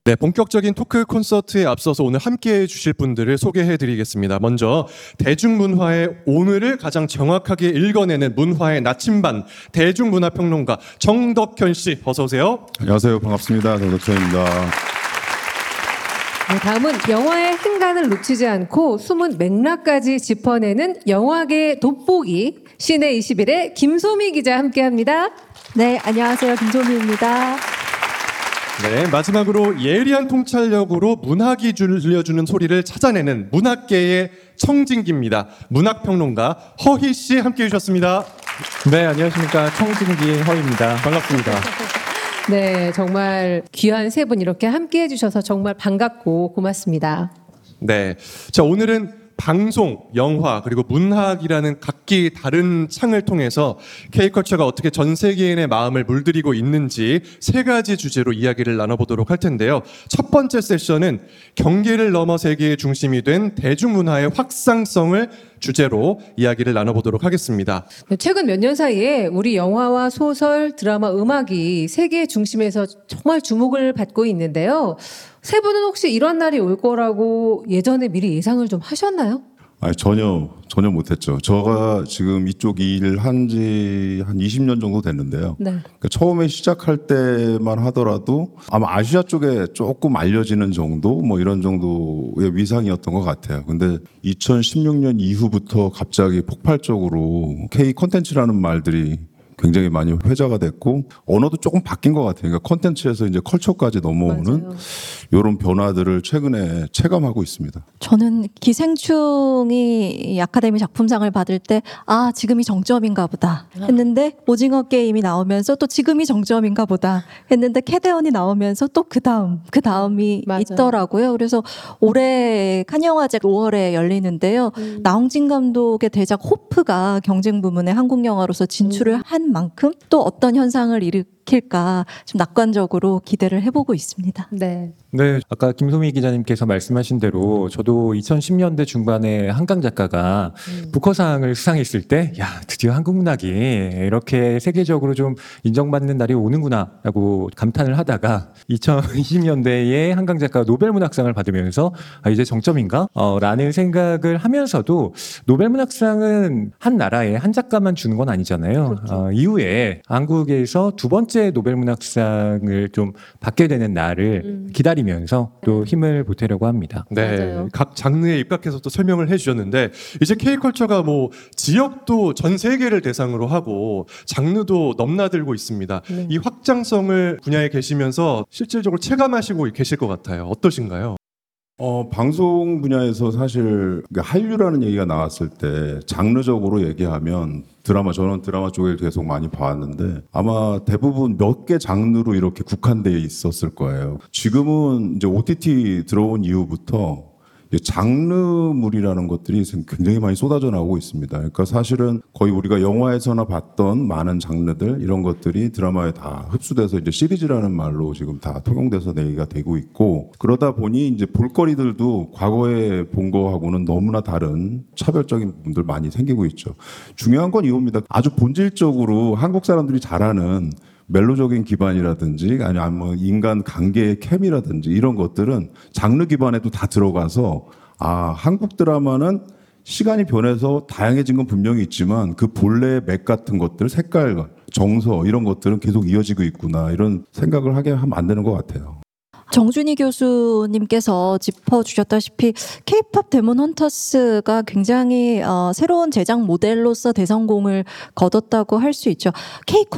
네, 본격적인 토크 콘서트에 앞서서 오늘 함께해 주실 분들을 소개해 드리겠습니다. 먼저 대중문화의 오늘을 가장 정확하게 읽어내는 문화의 나침반 대중문화평론가 정덕현 씨, 어서 오세요. 안녕하세요. 반갑습니다. 정덕현입니다. 네, 다음은 영화의 행간을 놓치지 않고 숨은 맥락까지 짚어내는 영화계 돋보기 시내21의 김소미 기자 함께합니다. 네, 안녕하세요. 김소미입니다. 네, 마지막으로 예리한 통찰력으로 문학이 들려주는 소리를 찾아내는 문학계의 청진기입니다. 문학평론가 허희 씨 함께해 주셨습니다. 네, 안녕하십니까. 청진기 허희입니다. 반갑습니다. 네, 정말 귀한 세 분 이렇게 함께해 주셔서 정말 반갑고 고맙습니다. 네, 자 오늘은 방송, 영화 그리고 문학이라는 각기 다른 창을 통해서 K컬처가 어떻게 전 세계인의 마음을 물들이고 있는지 세 가지 주제로 이야기를 나눠보도록 할 텐데요. 첫 번째 세션은 경계를 넘어 세계의 중심이 된 대중문화의 확산성을 주제로 이야기를 나눠보도록 하겠습니다. 최근 몇 년 사이에 우리 영화와 소설, 드라마, 음악이 세계의 중심에서 정말 주목을 받고 있는데요. 세 분은 혹시 이런 날이 올 거라고 예전에 미리 예상을 좀 하셨나요? 아니, 전혀 못했죠. 제가 지금 이쪽 일을 한 지 한 20년 정도 됐는데요. 네. 그러니까 처음에 시작할 때만 하더라도 아마 아시아 쪽에 조금 알려지는 정도, 뭐 이런 정도의 위상이었던 것 같아요. 근데 2016년 이후부터 갑자기 폭발적으로 K 콘텐츠라는 말들이 굉장히 많이 회자가 됐고 언어도 조금 바뀐 것 같아요. 그러니까 콘텐츠에서 이제 컬처까지 넘어오는 맞아요. 이런 변화들을 최근에 체감하고 있습니다. 저는 기생충이 아카데미 작품상을 받을 때 지금이 정점인가 보다 했는데 오징어 게임이 나오면서 또 지금이 정점인가 보다 했는데 캐대언이 나오면서 또 그 다음이 맞아요. 있더라고요. 그래서 올해 칸 영화제 5월에 열리는데요. 나홍진 감독의 대작 호프가 경쟁 부문에 한국 영화로서 진출을 한 만큼 또 어떤 현상을 일으킬까 좀 낙관적으로 기대를 해보고 있습니다. 네. 네, 아까 김소미 기자님께서 말씀하신 대로 저도 2010년대 중반에 한강 작가가 부커상을 수상했을 때 드디어 한국 문학이 이렇게 세계적으로 좀 인정받는 날이 오는구나라고 감탄을 하다가 2020년대에 한강 작가가 노벨문학상을 받으면서 이제 정점인가? 라는 생각을 하면서도 노벨문학상은 한 나라에 한 작가만 주는 건 아니잖아요. 그렇죠. 이후에 한국에서 두 번째 노벨문학상을 좀 받게 되는 날을 기다리면서 또 힘을 보태려고 합니다. 네, 맞아요. 각 장르에 입각해서 또 설명을 해주셨는데 이제 K컬처가 뭐 지역도 전 세계를 대상으로 하고 장르도 넘나들고 있습니다. 네. 이 확장성을 분야에 계시면서 실질적으로 체감하시고 계실 것 같아요. 어떠신가요? 방송 분야에서 사실 한류라는 얘기가 나왔을 때 장르적으로 얘기하면 저는 드라마 쪽을 계속 많이 봐왔는데 아마 대부분 몇 개 장르로 이렇게 국한되어 있었을 거예요. 지금은 이제 OTT 들어온 이후부터 장르물이라는 것들이 굉장히 많이 쏟아져 나오고 있습니다. 그러니까 사실은 거의 우리가 영화에서나 봤던 많은 장르들 이런 것들이 드라마에 다 흡수돼서 이제 시리즈라는 말로 지금 다 통용돼서 얘기가 되고 있고 그러다 보니 이제 볼거리들도 과거에 본 거하고는 너무나 다른 차별적인 부분들 많이 생기고 있죠. 중요한 건 이겁니다. 아주 본질적으로 한국 사람들이 잘하는 멜로적인 기반이라든지 아니면 뭐 인간 관계의 케미라든지 이런 것들은 장르 기반에도 다 들어가서 한국 드라마는 시간이 변해서 다양해진 건 분명히 있지만 그 본래의 맥 같은 것들, 색깔, 정서 이런 것들은 계속 이어지고 있구나 이런 생각을 하게 하면 안 되는 것 같아요. 정준희 교수님께서 짚어주셨다시피 K-POP 데몬 헌터스가 굉장히 새로운 제작 모델로서 대성공을 거뒀다고 할 수 있죠.